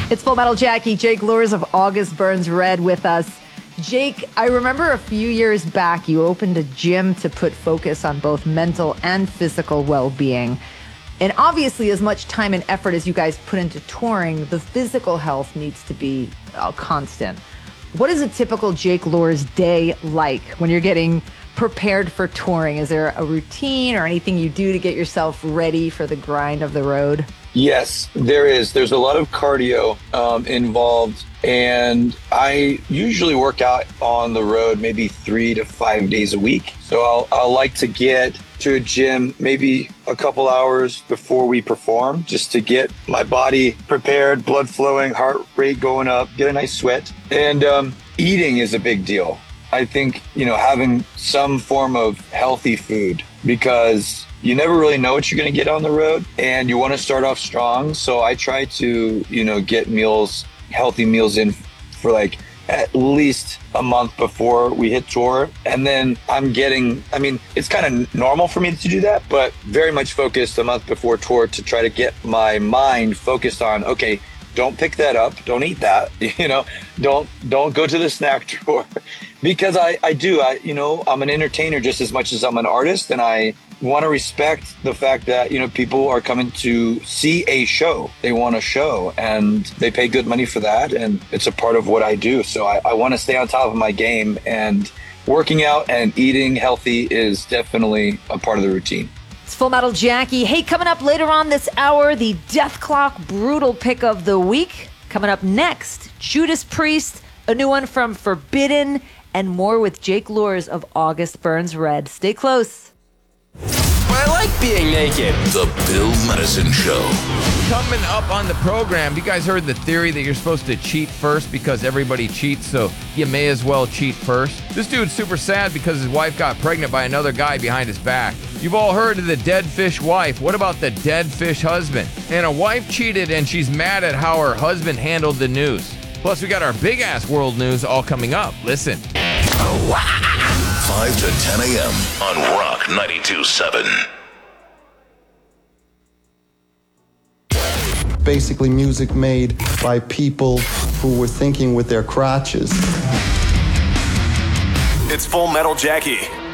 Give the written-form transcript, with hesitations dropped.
It's Full Metal Jackie. Jake Luhrs of August Burns Red with us. Jake, I remember a few years back you opened a gym to put focus on both mental and physical well-being. And obviously, as much time and effort as you guys put into touring, the physical health needs to be constant. What is a typical Jake Luhrs day like when you're getting prepared for touring? Is there a routine or anything you do to get yourself ready for the grind of the road? Yes, there is. There's a lot of cardio involved, and I usually work out on the road maybe 3 to 5 days a week. So I'll like to get to a gym maybe a couple hours before we perform, just to get my body prepared, blood flowing, heart rate going up, get a nice sweat. And eating is a big deal. I think, having some form of healthy food, because you never really know what you're going to get on the road, and you want to start off strong. So I try to, get healthy meals in for like at least a month before we hit tour. And then it's kind of normal for me to do that, but very much focused a month before tour to try to get my mind focused on, okay, don't pick that up, don't eat that, don't go to the snack drawer. Because I'm an entertainer just as much as I'm an artist, and I want to respect the fact that, people are coming to see a show. They want a show, and they pay good money for that, and it's a part of what I do. So I want to stay on top of my game, and working out and eating healthy is definitely a part of the routine. It's Full Metal Jackie. Hey, coming up later on this hour, the Dethklok Brutal Pick of the Week. Coming up next, Judas Priest, a new one from Forbidden, and more with Jake Luhrs of August Burns Red. Stay close. I like being naked. The Bill Madison Show. Coming up on the program, you guys heard the theory that you're supposed to cheat first because everybody cheats, so you may as well cheat first. This dude's super sad because his wife got pregnant by another guy behind his back. You've all heard of the dead fish wife. What about the dead fish husband? And a wife cheated and she's mad at how her husband handled the news. Plus, we got our big-ass world news all coming up. Listen. 5 to 10 a.m. on Rock 92.7. Basically music made by people who were thinking with their crotches. It's Full Metal Jackie.